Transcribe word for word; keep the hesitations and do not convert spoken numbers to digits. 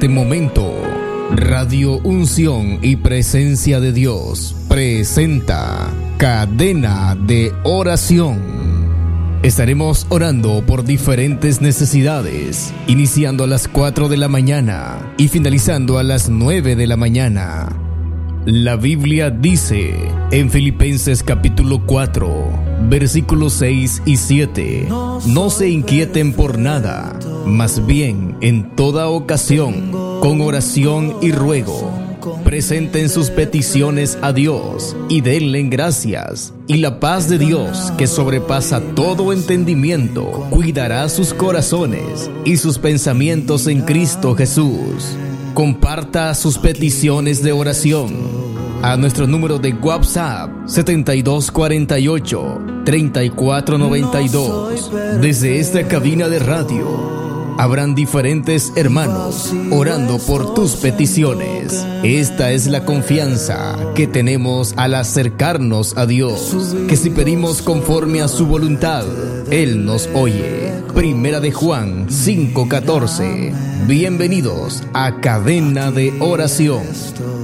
este momento, Radio Unción y Presencia de Dios presenta Cadena de Oración. Estaremos orando por diferentes necesidades, iniciando a las cuatro de la mañana y finalizando a las nueve de la mañana. La Biblia dice en Filipenses capítulo cuatro, versículos seis y siete: no se inquieten por nada, más bien en toda ocasión, con oración y ruego, presenten sus peticiones a Dios y denle gracias. Y la paz de Dios, que sobrepasa todo entendimiento, cuidará sus corazones y sus pensamientos en Cristo Jesús. Comparta sus peticiones de oración a nuestro número de WhatsApp setenta y dos cuarenta y ocho, treinta y cuatro noventa y dos. Desde esta cabina de radio habrán diferentes hermanos orando por tus peticiones. Esta es la confianza que tenemos al acercarnos a Dios, que si pedimos conforme a su voluntad, Él nos oye. Primera de Juan cinco catorce. Bienvenidos a Cadena de Oración.